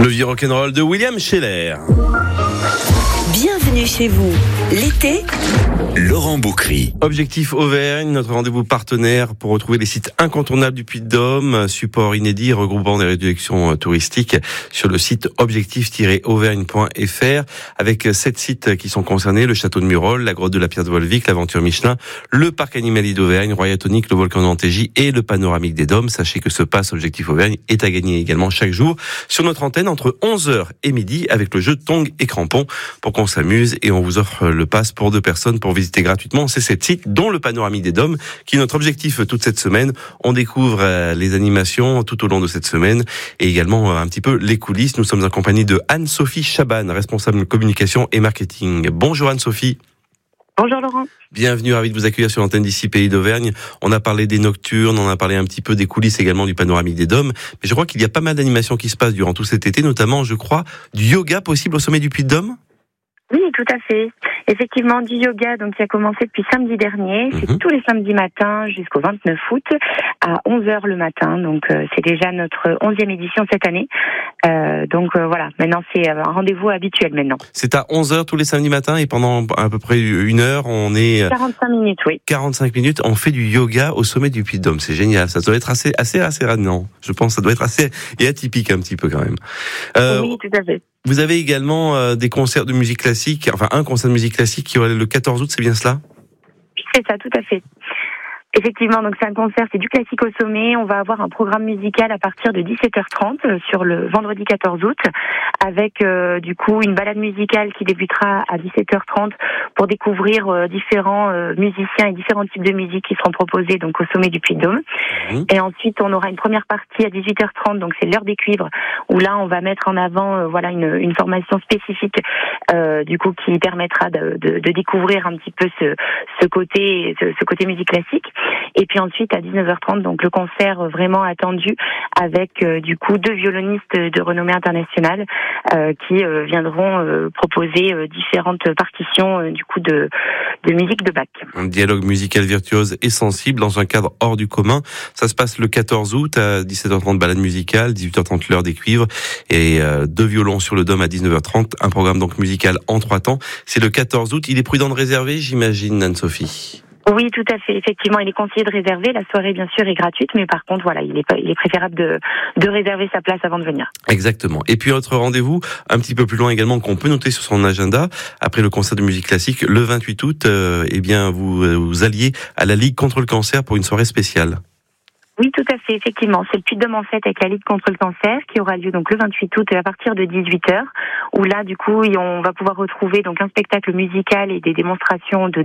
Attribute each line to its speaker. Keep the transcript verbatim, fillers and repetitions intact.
Speaker 1: Le vieux rock'n'roll de William Scheller.
Speaker 2: Bienvenue chez vous. L'été,
Speaker 3: Laurent Boucry.
Speaker 1: Objectif Auvergne, notre rendez-vous partenaire pour retrouver les sites incontournables du Puy-de-Dôme, support inédit regroupant des réductions touristiques sur le site objectif tiret auvergne point f r avec sept sites qui sont concernés, le château de Murol, la grotte de la Pierre de Volvic, l'aventure Michelin, le parc animalier d'Auvergne, Royatonique, le volcan d'Antégy et le panoramique des Dômes. Sachez que ce pass Objectif Auvergne est à gagner également chaque jour sur notre antenne entre onze heures et midi avec le jeu Tongs et Crampons pour qu'on s'amuse, et on vous offre le pass pour deux personnes pour visiter gratuitement ces sept sites, dont le panoramique des Dômes, qui est notre objectif toute cette semaine. On découvre les animations tout au long de cette semaine et également un petit peu les coulisses. Nous sommes en compagnie de Anne-Sophie Chaban, responsable communication et marketing. Bonjour Anne-Sophie.
Speaker 4: Bonjour Laurent.
Speaker 1: Bienvenue, ravi de vous accueillir sur l'antenne d'ici Pays d'Auvergne. On a parlé des nocturnes, on a parlé un petit peu des coulisses également du panoramique des Dômes. Mais je crois qu'il y a pas mal d'animations qui se passent durant tout cet été, notamment, je crois, du yoga possible au sommet du Puy-de-Dôme.
Speaker 4: Oui, tout à fait. Effectivement, du yoga donc qui a commencé depuis samedi dernier. C'est
Speaker 1: Mhm.
Speaker 4: tous les samedis matins jusqu'au vingt-neuf août à onze heures le matin. Donc euh, c'est déjà notre onzième édition cette année. Euh, donc euh, voilà, maintenant c'est un rendez-vous habituel maintenant.
Speaker 1: C'est à onze heures tous les samedis matins et pendant à peu près une heure, on est
Speaker 4: quarante-cinq minutes, oui.
Speaker 1: quarante-cinq minutes, on fait du yoga au sommet du Puy-de-Dôme. C'est génial, ça doit être assez assez assez radiant. Je pense que ça doit être assez et atypique un petit peu quand même. Euh,
Speaker 4: Oui, tout à fait.
Speaker 1: Vous avez également euh, des concerts de musique classique, enfin un concert de musique classique qui aura lieu le quatorze août, c'est bien cela ?
Speaker 4: C'est ça, tout à fait. Effectivement, donc c'est un concert, c'est du classique au sommet. On va avoir un programme musical à partir de dix-sept heures trente sur le vendredi quatorze août, avec euh, du coup une balade musicale qui débutera à dix-sept heures trente pour découvrir euh, différents euh, musiciens et différents types de musique qui seront proposés donc au sommet du Puy-de-Dôme. Mmh. Et ensuite, on aura une première partie à dix-huit heures trente, donc c'est l'heure des cuivres, où là on va mettre en avant euh, voilà une, une formation spécifique euh, du coup qui permettra de, de, de découvrir un petit peu ce, ce côté ce, ce côté musique classique. Et puis ensuite à dix-neuf heures trente, donc le concert vraiment attendu avec euh, du coup deux violonistes de renommée internationale euh, qui euh, viendront euh, proposer euh, différentes partitions euh, du coup de de musique de Bach.
Speaker 1: Un dialogue musical virtuose et sensible dans un cadre hors du commun. Ça se passe le quatorze août à dix-sept heures trente, balade musicale, dix-huit heures trente l'heure des cuivres et euh, deux violons sur le Dôme à dix-neuf heures trente. Un programme donc musical en trois temps. C'est le quatorze août. Il est prudent de réserver, j'imagine, Anne-Sophie.
Speaker 4: Oui, tout à fait. Effectivement, il est conseillé de réserver. La soirée, bien sûr, est gratuite, mais par contre, voilà, il est, il est préférable de, de réserver sa place avant de venir.
Speaker 1: Exactement. Et puis, autre rendez-vous, un petit peu plus loin également, qu'on peut noter sur son agenda, après le concert de musique classique, le vingt-huit août, euh, eh bien, vous vous alliez à la Ligue contre le cancer pour une soirée spéciale.
Speaker 4: Oui, tout à fait, effectivement. C'est le Puy-de-Dôme en fait avec la Ligue contre le cancer qui aura lieu donc le vingt-huit août à partir de dix-huit heures, où là, du coup, on va pouvoir retrouver donc un spectacle musical et des démonstrations de